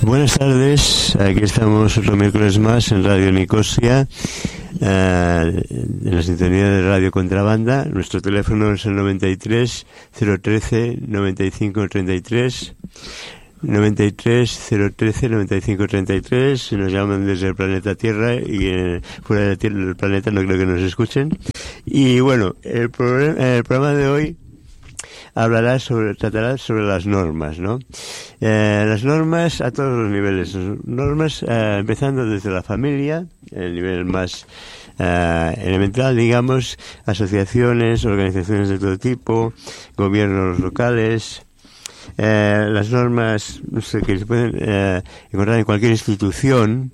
Buenas tardes, aquí estamos otro miércoles más en Radio Nicosia, en la sintonía de Radio Contrabanda. Nuestro teléfono es el 93 013 95 33, 93 013 95 33. Nos llaman desde el planeta Tierra y fuera del planeta no creo que nos escuchen. Y bueno, el programa de hoy tratará sobre las normas, ¿no? Las normas a todos los niveles. Normas empezando desde la familia, el nivel más elemental, digamos, asociaciones, organizaciones de todo tipo, gobiernos locales. Las normas, no sé, que se pueden encontrar en cualquier institución.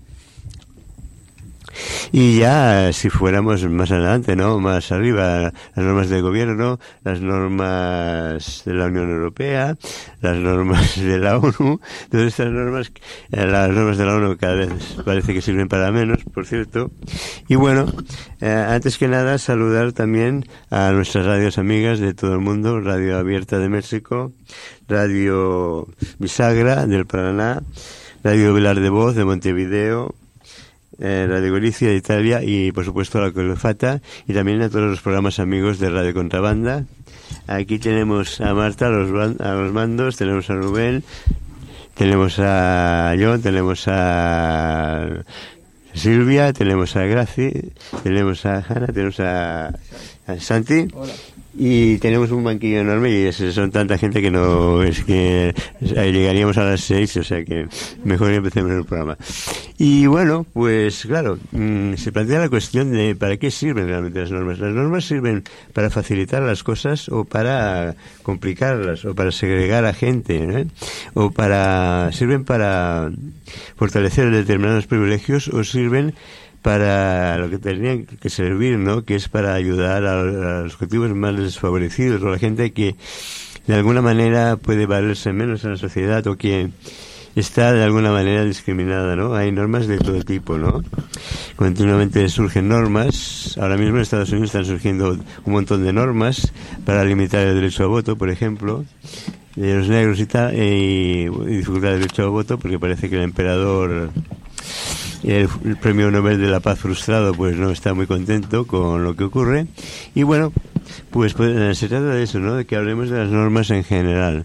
Y ya, si fuéramos más adelante, ¿no? Más arriba, las normas de gobierno, las normas de la Unión Europea, las normas de la ONU, todas estas normas, las normas de la ONU cada vez parece que sirven para menos, por cierto. Y bueno, antes que nada, saludar también a nuestras radios amigas de todo el mundo, Radio Abierta de México, Radio Bisagra del Paraná, Radio Vilar de Voz de Montevideo, Radio Galicia de Italia y por supuesto la Colofata, y también a todos los programas amigos de Radio Contrabanda. Aquí tenemos a Marta a los mandos, tenemos a Rubén, tenemos a John, tenemos a Silvia, tenemos a Graci, tenemos a Hanna, tenemos a Santi. Hola. Y tenemos un banquillo enorme y son tanta gente que no es que llegaríamos a las 6, o sea que mejor empecemos el programa. Y bueno, pues claro, se plantea la cuestión de ¿para qué sirven realmente las normas? ¿Las normas sirven para facilitar las cosas o para complicarlas o para segregar a gente, ¿eh? O sirven para fortalecer determinados privilegios o sirven para lo que tendrían que servir, ¿no? Que es para ayudar a los colectivos más desfavorecidos o a la gente que de alguna manera puede valerse menos en la sociedad o que está de alguna manera discriminada, ¿no? Hay normas de todo tipo, ¿no? Continuamente surgen normas. Ahora mismo en Estados Unidos están surgiendo un montón de normas para limitar el derecho a voto, por ejemplo, de los negros y tal, y dificultar el derecho a voto porque parece que el emperador, el premio Nobel de la Paz frustrado, pues no está muy contento con lo que ocurre. Y bueno, pues se trata de eso, ¿no? De que hablemos de las normas en general.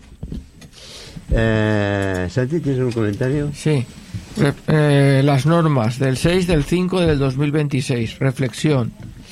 Santi, ¿tienes un comentario? Sí. Las normas del 6/5 del 2026. Reflexión.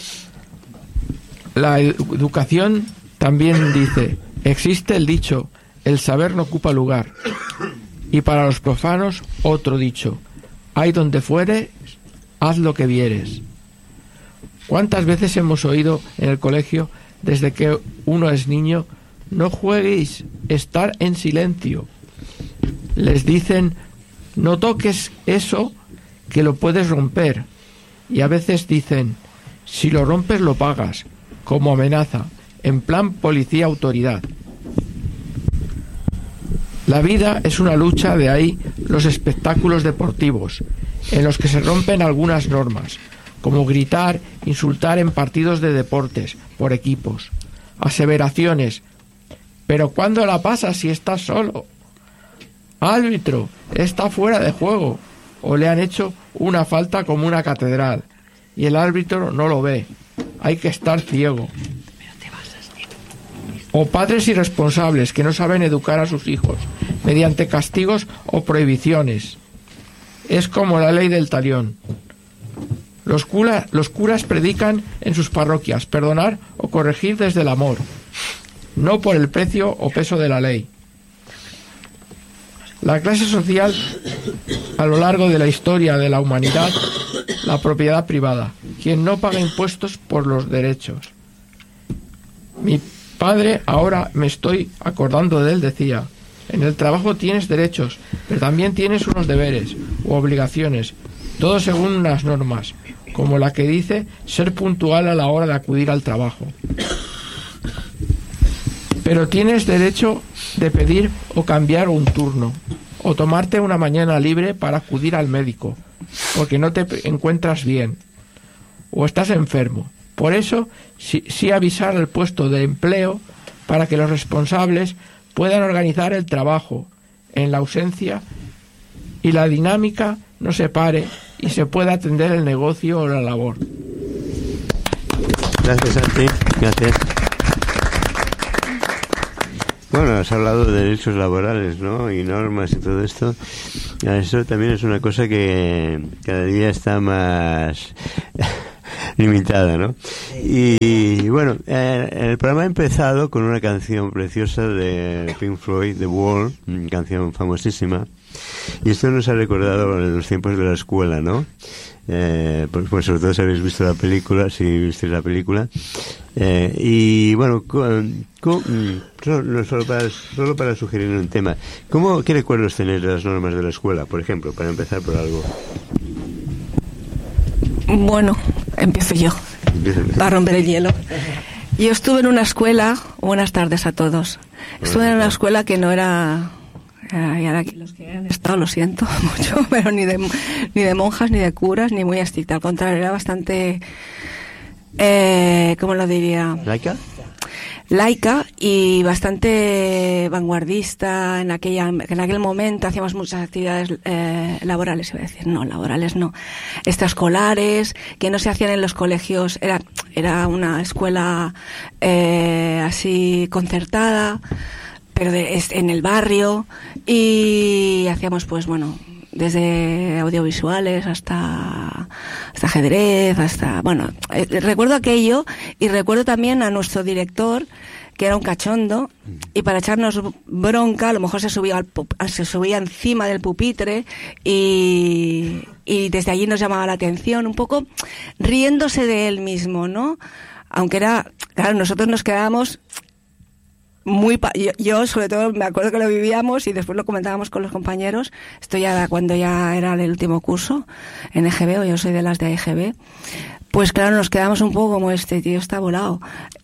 La educación también dice: existe el dicho, el saber no ocupa lugar. Y para los profanos, otro dicho: hay donde fueres, haz lo que vieres. ¿Cuántas veces hemos oído en el colegio, desde que uno es niño: no jueguéis, estar en silencio? Les dicen: no toques eso, que lo puedes romper. Y a veces dicen: si lo rompes lo pagas, como amenaza, en plan policía-autoridad. La vida es una lucha, de ahí los espectáculos deportivos, en los que se rompen algunas normas, como gritar, insultar en partidos de deportes, por equipos, aseveraciones: ¿pero cuándo la pasas si estás solo? Árbitro, está fuera de juego. O le han hecho una falta como una catedral y el árbitro no lo ve. Hay que estar ciego. O padres irresponsables que no saben educar a sus hijos mediante castigos o prohibiciones. Es como la ley del talión. Los curas predican en sus parroquias perdonar o corregir desde el amor, no por el precio o peso de la ley. La clase social a lo largo de la historia de la humanidad, la propiedad privada, quien no paga impuestos por los derechos. Mi padre, ahora me estoy acordando de él, decía: en el trabajo tienes derechos, pero también tienes unos deberes u obligaciones, todo según unas normas, como la que dice ser puntual a la hora de acudir al trabajo. Pero tienes derecho de pedir o cambiar un turno, o tomarte una mañana libre para acudir al médico, porque no te encuentras bien, o estás enfermo. Por eso, sí avisar al puesto de empleo para que los responsables puedan organizar el trabajo en la ausencia y la dinámica no se pare y se pueda atender el negocio o la labor. Gracias, Santi. Gracias. Bueno, has hablado de derechos laborales, ¿no? Y normas y todo esto. Eso también es una cosa que cada día está más limitada, ¿no? Y bueno, el programa ha empezado con una canción preciosa de Pink Floyd, The Wall, una canción famosísima. Y esto nos ha recordado los tiempos de la escuela, ¿no? Pues sobre todo si habéis visto la película, si visteis la película. Y bueno, solo para sugerir un tema. ¿Qué recuerdos tenéis de las normas de la escuela, por ejemplo, para empezar por algo? Bueno, empiezo yo, para romper el hielo. Yo estuve en una escuela, buenas tardes a todos. Estuve en una escuela que no era... Y ahora aquí los que han estado, lo siento mucho, pero ni de monjas, ni de curas, ni muy estricta. Al contrario, era bastante, ¿cómo lo diría? Laica y bastante vanguardista. En aquel momento hacíamos muchas actividades laborales, iba a decir, no, laborales no, extraescolares, que no se hacían en los colegios. Era una escuela así concertada, pero en el barrio, y hacíamos pues bueno, desde audiovisuales hasta ajedrez, recuerdo aquello, y recuerdo también a nuestro director, que era un cachondo, y para echarnos bronca a lo mejor se subía encima del pupitre y desde allí nos llamaba la atención, un poco riéndose de él mismo, ¿no? Aunque claro, nosotros nos quedábamos yo sobre todo me acuerdo que lo vivíamos y después lo comentábamos con los compañeros. Esto ya cuando ya era el último curso en EGB, o yo soy de las de EGB. Pues claro, nos quedamos un poco como este tío está volado.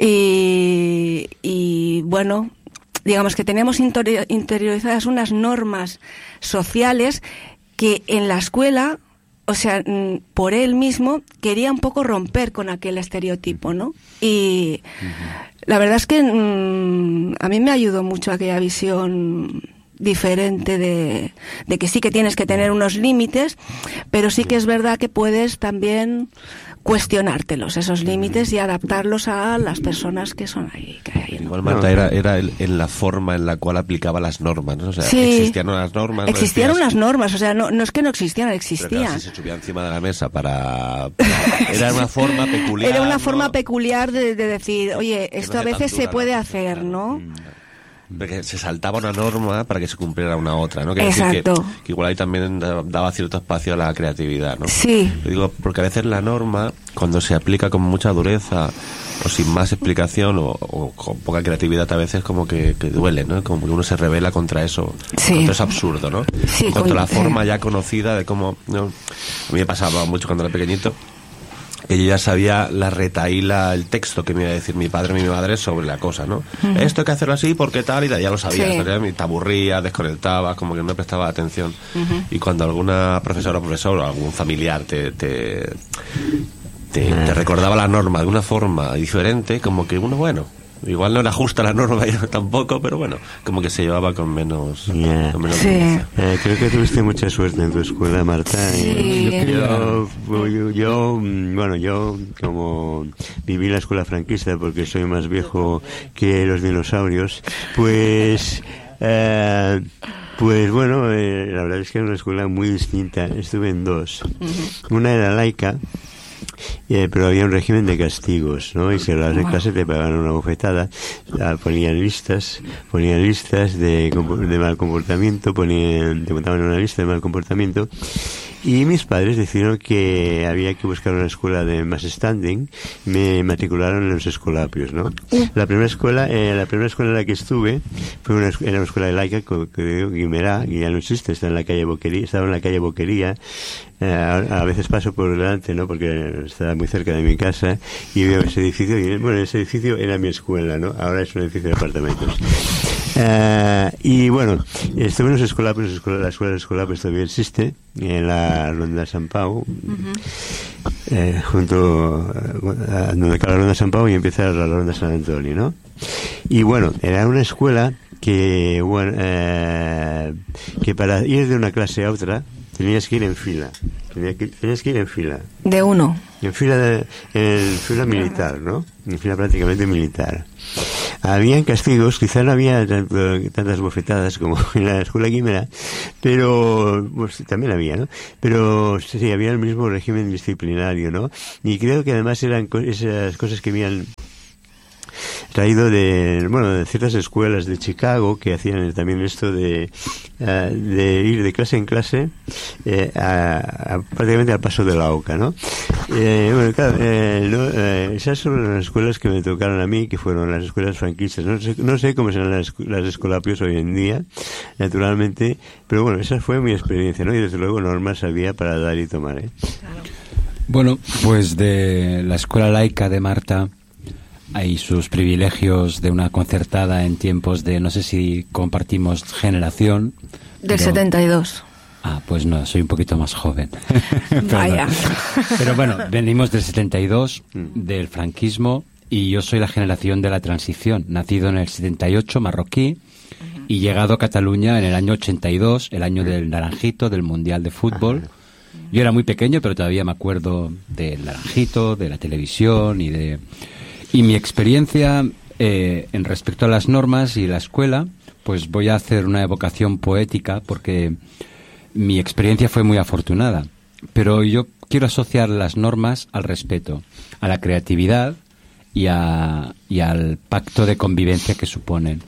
Y bueno, digamos que teníamos interiorizadas unas normas sociales que en la escuela, o sea, por él mismo quería un poco romper con aquel estereotipo, ¿no? Y la verdad es que a mí me ayudó mucho aquella visión diferente de que sí que tienes que tener unos límites, pero sí que es verdad que puedes también cuestionártelos, esos límites, y adaptarlos a las personas que son ahí. Igual Marta era en la forma en la cual aplicaba las normas, ¿no? O sea, sí, existían unas normas. Existían unas normas, o sea, no es que no existieran, existían. Pero claro, si se subía encima de la mesa era una forma peculiar. Era una forma peculiar de decir, oye, esto a veces se puede hacer, ¿no? Porque se saltaba una norma para que se cumpliera una otra, ¿no? Exacto. Que igual ahí también daba cierto espacio a la creatividad, ¿no? Sí. Yo digo, porque a veces la norma, cuando se aplica con mucha dureza o sin más explicación o con poca creatividad, a veces como que duele, ¿no? Como que uno se rebela contra eso, sí, contra eso absurdo, ¿no? Sí, contra la forma ya conocida de cómo, ¿no? A mí me pasaba mucho cuando era pequeñito, que yo ya sabía la retaíla, el texto que me iba a decir mi padre o mi madre sobre la cosa, ¿no? Esto hay que hacerlo así porque tal y tal, ya lo sabía, sí. Y te aburría, desconectabas, como que no prestaba atención. Y cuando alguna profesora o profesor o algún familiar te recordaba la norma de una forma diferente, como que uno, bueno, igual no era justa la norma tampoco, pero bueno, como que se llevaba con menos, con menos sí. Creo que tuviste mucha suerte en tu escuela, Marta. Sí. Yo como viví la escuela franquista porque soy más viejo que los dinosaurios, pues bueno, la verdad es que era una escuela muy distinta. Estuve en dos. Una era laica, pero había un régimen de castigos, ¿no? Y si hablabas en clase te pegaban una bofetada, ponían listas de mal comportamiento, te montaban una lista de mal comportamiento, y mis padres decidieron que había que buscar una escuela de más standing. Me matricularon en los Escolapios, ¿no? La primera escuela en la que estuve era una escuela de laica que Guimerá, que ya no existe, estaba en la calle Boquería. A veces paso por delante, ¿no? Porque estaba muy cerca de mi casa y veo ese edificio, y bueno, ese edificio era mi escuela, ¿no? Ahora es un edificio de apartamentos. Y bueno, estuve en los Escolapios, la escuela de Escolapios todavía existe, en la Ronda San Pau, junto a donde acaba la Ronda San Pau y empieza la Ronda San Antonio, ¿no? Y bueno, era una escuela que que para ir de una clase a otra tenías que ir en fila. Tenías que ir en fila. De uno. En fila militar, ¿no? En fila prácticamente militar. Habían castigos, quizá no había tantas bofetadas como en la escuela quimera, pero pues, también había, ¿no? Pero sí, había el mismo régimen disciplinario, ¿no? Y creo que además eran esas cosas que habían traído de ciertas escuelas de Chicago que hacían también esto de ir de clase en clase prácticamente al paso de la oca, ¿no? Claro, esas son las escuelas que me tocaron a mí, que fueron las escuelas franquistas. No sé cómo serán las escolapios hoy en día, naturalmente, pero bueno, esa fue mi experiencia, ¿no? Y desde luego normas había para dar y tomar, ¿eh? Bueno, pues de la escuela laica de Marta hay sus privilegios de una concertada en tiempos de, no sé si compartimos generación. Del 72. Ah, pues no, soy un poquito más joven. Vaya. Pero bueno, venimos del 72, del franquismo, y yo soy la generación de la transición, nacido en el 78, marroquí, y llegado a Cataluña en el año 82, el año del Naranjito, del Mundial de Fútbol. Yo era muy pequeño, pero todavía me acuerdo del Naranjito, de la televisión y mi experiencia en respecto a las normas y la escuela, pues voy a hacer una evocación poética porque mi experiencia fue muy afortunada. Pero yo quiero asociar las normas al respeto, a la creatividad y al pacto de convivencia que suponen.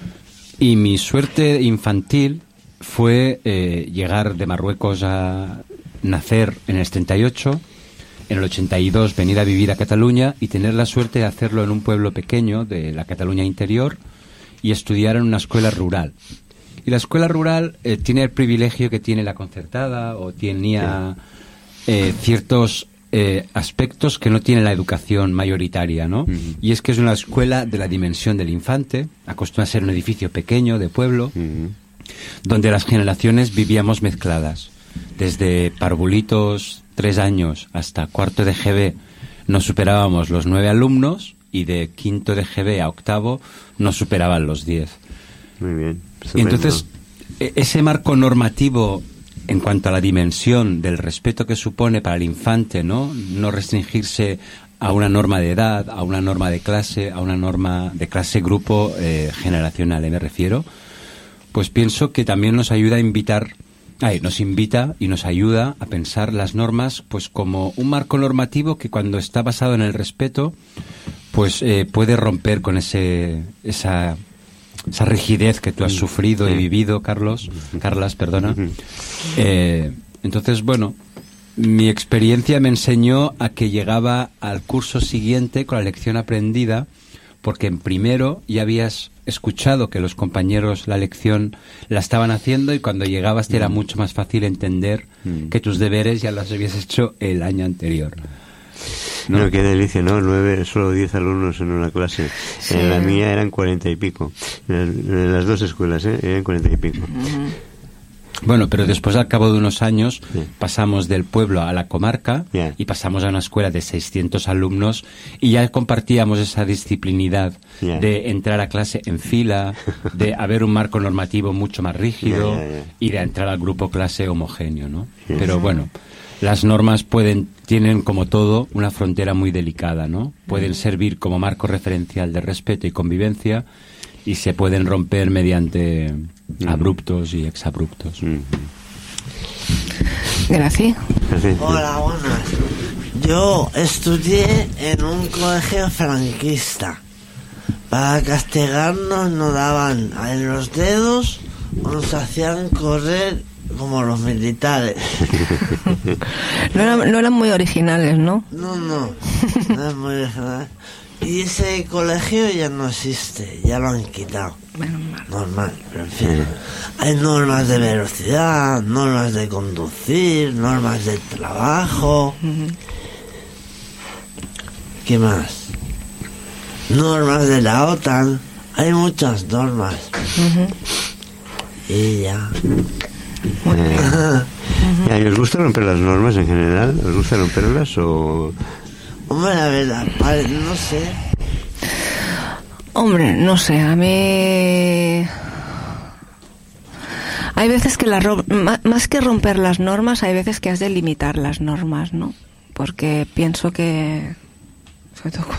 Y mi suerte infantil fue llegar de Marruecos a nacer en el 78, en el 82 venir a vivir a Cataluña y tener la suerte de hacerlo en un pueblo pequeño de la Cataluña interior y estudiar en una escuela rural. Y la escuela rural tiene el privilegio que tiene la concertada o tenía ciertos aspectos que no tiene la educación mayoritaria, ¿no? Uh-huh. Y es que es una escuela de la dimensión del infante, acostumbra a ser un edificio pequeño de pueblo, uh-huh, donde las generaciones vivíamos mezcladas. Desde parvulitos 3 años hasta cuarto de GB no superábamos los 9 alumnos y de quinto de GB a octavo no superaban los 10. Muy bien. Y entonces, ese marco normativo en cuanto a la dimensión del respeto que supone para el infante, ¿no? No restringirse a una norma de edad, a una norma de clase, a una norma de clase grupo generacional, me refiero, pues pienso que también nos ayuda a nos invita y nos ayuda a pensar las normas pues como un marco normativo que cuando está basado en el respeto pues puede romper con esa rigidez que tú has sufrido y vivido, Carlas, perdona. Entonces, bueno, mi experiencia me enseñó a que llegaba al curso siguiente con la lección aprendida, porque en primero ya habías escuchado que los compañeros la lección la estaban haciendo y cuando llegabas te era mucho más fácil entender que tus deberes ya los habías hecho el año anterior. No, qué delicia, ¿no? Solo 10 alumnos en una clase. Sí. En la mía eran 40 y pico. En las dos escuelas, eran 40 y pico. Bueno, pero después, al cabo de unos años, pasamos del pueblo a la comarca y pasamos a una escuela de 600 alumnos y ya compartíamos esa disciplinidad de entrar a clase en fila, de haber un marco normativo mucho más rígido y de entrar al grupo clase homogéneo, ¿no? Pero bueno, las normas tienen como todo una frontera muy delicada, ¿no? Pueden servir como marco referencial de respeto y convivencia y se pueden romper mediante abruptos y exabruptos. Gracias. Hola, buenas. Yo estudié en un colegio franquista. Para castigarnos nos daban en los dedos o nos hacían correr como los militares. No eran muy originales, ¿no? No es muy original. Y ese colegio ya no existe, ya lo han quitado. Normal, pero en fin. Hay normas de velocidad, normas de conducir, normas de trabajo. ¿Qué más? Normas de la OTAN. Hay muchas normas. Y ya. ¿Y os gusta romper las normas en general? ¿Os gusta romperlas o...? Hombre, la verdad, no sé. Hombre, no sé, a mí Hay veces que más que romper las normas, hay veces que has de limitar las normas, ¿no? Porque pienso que, sobre todo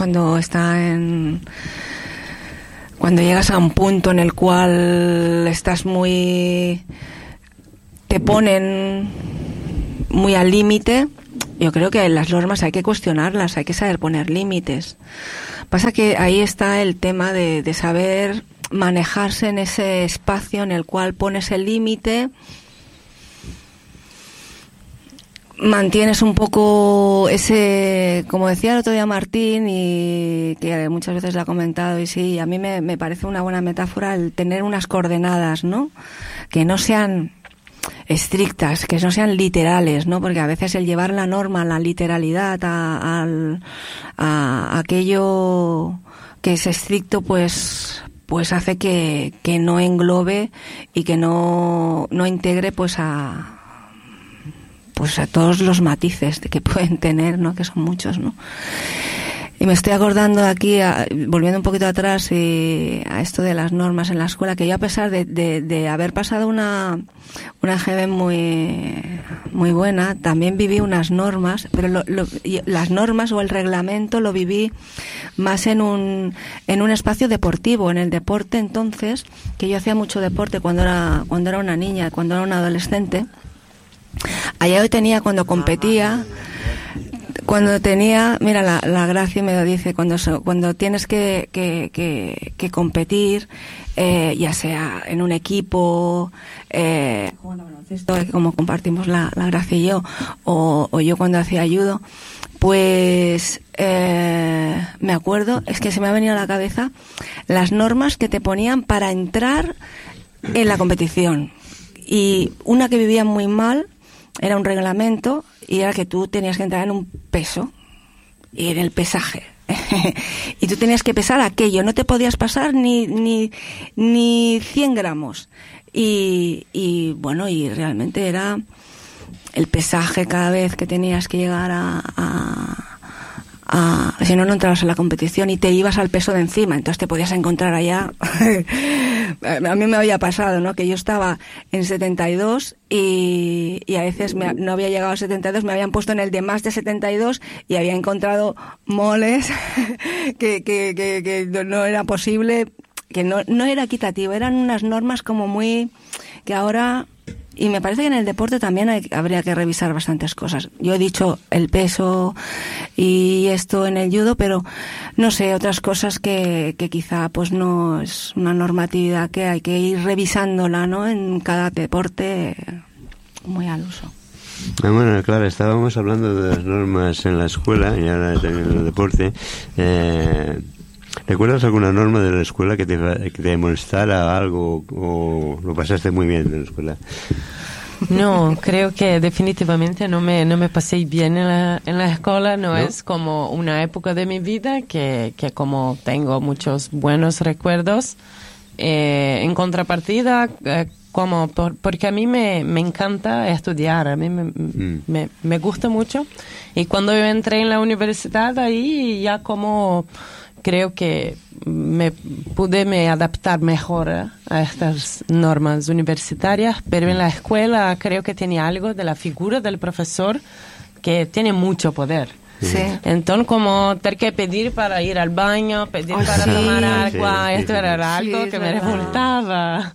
cuando llegas a un punto en el cual te ponen muy al límite, yo creo que las normas hay que cuestionarlas, hay que saber poner límites. Pasa que ahí está el tema de saber manejarse en ese espacio en el cual pones el límite, mantienes un poco ese, como decía el otro día Martín, y que muchas veces lo ha comentado, y sí, a mí me parece una buena metáfora el tener unas coordenadas, ¿no? Que no sean estrictas, que no sean literales, ¿no? Porque a veces el llevar la norma, la literalidad a aquello que es estricto, pues hace que no englobe y que no integre pues a todos los matices que pueden tener, ¿no? Que son muchos, ¿no? Y me estoy acordando aquí, volviendo un poquito atrás, a esto de las normas en la escuela, que yo, a pesar de haber pasado una EGB muy buena, también viví unas normas, pero las normas o el reglamento lo viví más en un espacio deportivo, en el deporte. Entonces, que yo hacía mucho deporte cuando era una niña, cuando era una adolescente. Allá yo tenía, cuando competía, mira, la Gracia me lo dice, cuando tienes que competir, ya sea en un equipo, como compartimos la Gracia y yo, o yo cuando hacía judo, pues me acuerdo, es que se me ha venido a la cabeza las normas que te ponían para entrar en la competición. Y una que vivía muy mal era un reglamento, y era que tú tenías que entrar en un peso, y en el pesaje. Y tú tenías que pesar aquello, no te podías pasar ni 100 gramos. Y bueno, y realmente era el pesaje cada vez que tenías que llegar si no entrabas en la competición y te ibas al peso de encima, entonces te podías encontrar allá. A mí me había pasado, ¿no? Que yo estaba en 72 y a veces no había llegado a 72, me habían puesto en el de más de 72 y había encontrado moles que no era posible, que no era equitativo, eran unas normas como muy, que ahora. Y me parece que en el deporte también habría que revisar bastantes cosas. Yo he dicho el peso y esto en el judo, pero no sé, otras cosas que quizá pues no es una normatividad que hay que ir revisándola, ¿no? En cada deporte muy al uso. Bueno, claro, estábamos hablando de las normas en la escuela y ahora también en el deporte. ¿Recuerdas alguna norma de la escuela que te molestara algo o lo pasaste muy bien en la escuela? No, creo que definitivamente no me pasé bien en la escuela. No es como una época de mi vida que como tengo muchos buenos recuerdos. En contrapartida, porque a mí me encanta estudiar, a mí me gusta mucho. Y cuando yo entré en la universidad, ahí ya como creo que me pude adaptar mejor a estas normas universitarias, pero en la escuela creo que tenía algo de la figura del profesor que tiene mucho poder. Sí. Entonces, como tener que pedir para ir al baño, pedir para tomar agua, esto era algo que me revoltaba.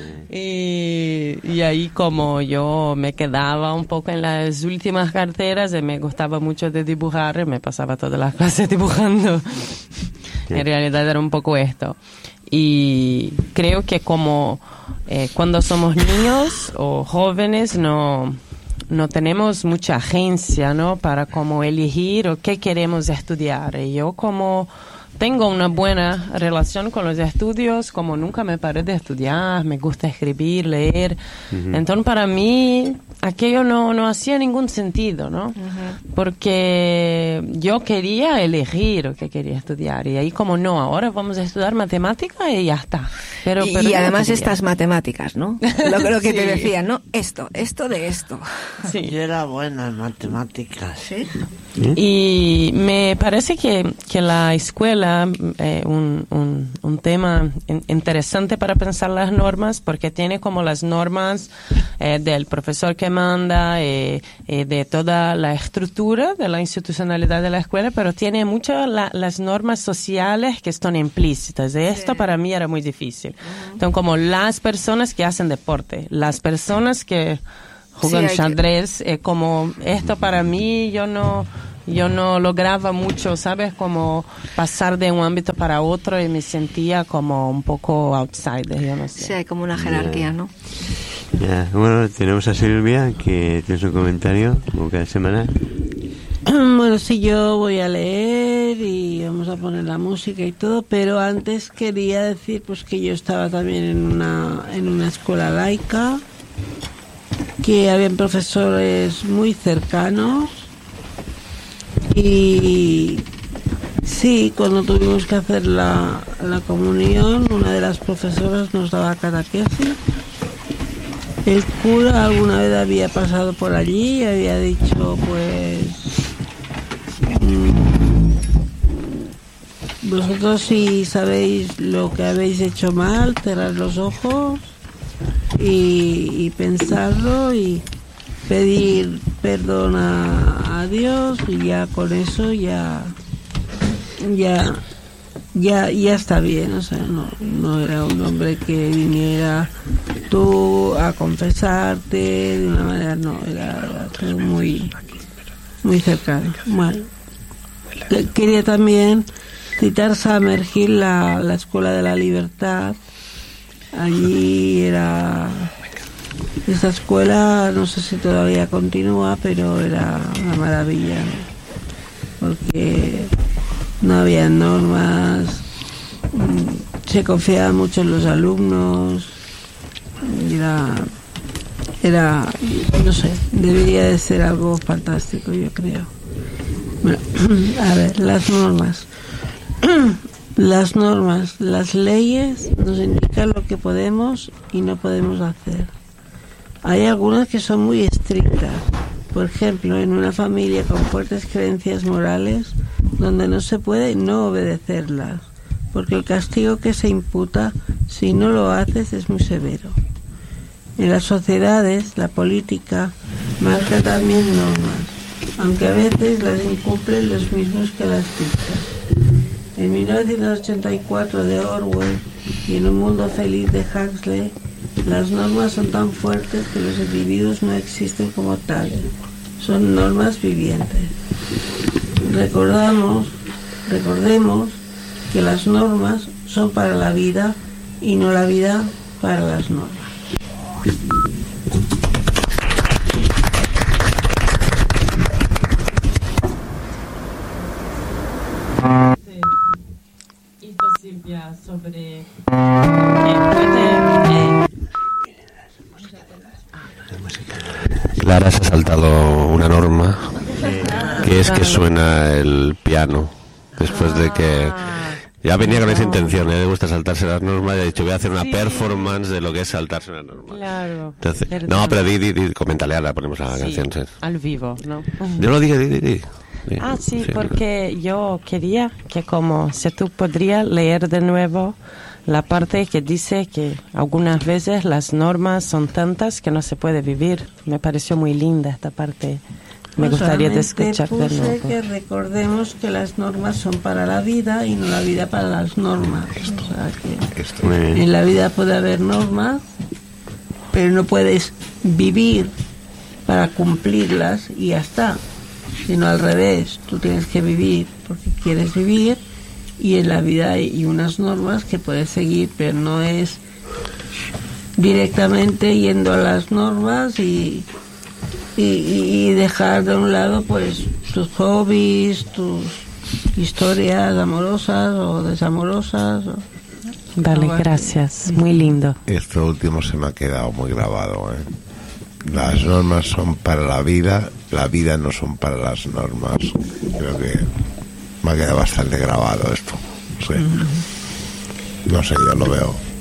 Y ahí como yo me quedaba un poco en las últimas carteras y me gustaba mucho de dibujar, me pasaba todas las clases dibujando. En realidad era un poco esto. Y creo que como cuando somos niños o jóvenes no tenemos mucha agencia, ¿no? Para como elegir o qué queremos estudiar. Y yo como tengo una buena relación con los estudios, como nunca me paré de estudiar, me gusta escribir, leer. Entonces para mí aquello no hacía ningún sentido, ¿no? Porque yo quería elegir lo que quería estudiar. Y ahí como no, ahora vamos a estudiar matemática y ya está. Pero y además estas matemáticas, ¿no? Lo que te decía, ¿no? Esto de esto. Sí. Yo era buena en matemáticas. ¿Sí? Y me parece que la escuela escuela un tema interesante para pensar las normas, porque tiene como las normas del profesor que manda, de toda la estructura de la institucionalidad de la escuela, pero tiene muchas las normas sociales que están implícitas. Y esto para mí era muy difícil. Entonces, como las personas que hacen deporte, las personas que juegan xadrez, como esto para mí yo no lograba mucho, ¿sabes? Como pasar de un ámbito para otro y me sentía como un poco outsider, yo no sé. Sí, hay como una jerarquía, ¿no? Ya. Bueno, tenemos a Silvia, que tiene su comentario, como cada semana. Bueno, sí, yo voy a leer y vamos a poner la música y todo, pero antes quería decir pues que yo estaba también en una escuela laica, que habían profesores muy cercanos y sí, cuando tuvimos que hacer la comunión, una de las profesoras nos daba catequesis. El cura alguna vez había pasado por allí y había dicho pues vosotros si sabéis lo que habéis hecho mal, cerrad los ojos y pensarlo y pedir perdón a Dios, y ya con eso ya está bien. O sea, no era un hombre que viniera tú a confesarte de una manera, no, era todo muy cercano. Bueno, quería también citar Summerhill, la Escuela de la Libertad. Allí era esta escuela, no sé si todavía continúa, pero era una maravilla, ¿no? Porque no había normas, se confiaba mucho en los alumnos, era no sé, debería de ser algo fantástico, yo creo. Bueno, a ver, las normas. Las leyes nos indican lo que podemos y no podemos hacer. Hay algunas que son muy estrictas. Por ejemplo, en una familia con fuertes creencias morales, donde no se puede no obedecerlas, porque el castigo que se imputa si no lo haces es muy severo. En las sociedades, la política marca también normas, aunque a veces las incumplen los mismos que las dictan. En 1984 de Orwell y En un mundo feliz de Huxley, las normas son tan fuertes que los individuos no existen como tales, son normas vivientes. Recordemos que las normas son para la vida y no la vida para las normas. Silvia, sobre Clara se ha saltado una norma, que es que suena el piano después de que ya venía con esa intención, le gusta saltarse las normas y ha dicho voy a hacer una performance de lo que es saltarse una norma. Claro. Entonces, no, pero coméntale, ahora ponemos la canción. ¿Sí? Al vivo, ¿no? Yo lo dije, di. Sí, porque yo quería que como si tú podrías leer de nuevo la parte que dice que algunas veces las normas son tantas que no se puede vivir. Me pareció muy linda esta parte. Me gustaría de escuchar de nuevo. Que recordemos que las normas son para la vida y no la vida para las normas. O sea que en la vida puede haber normas, pero no puedes vivir para cumplirlas y ya está. Sino al revés, tú tienes que vivir porque quieres vivir, y en la vida hay unas normas que puedes seguir, pero no es directamente yendo a las normas y dejar de un lado pues tus hobbies, tus historias amorosas o desamorosas. Vale, gracias, muy lindo. Esto último se me ha quedado muy grabado, ¿eh? Las normas son para la vida no son para las normas. Creo que me ha quedado bastante grabado esto. Sí. No sé, yo lo veo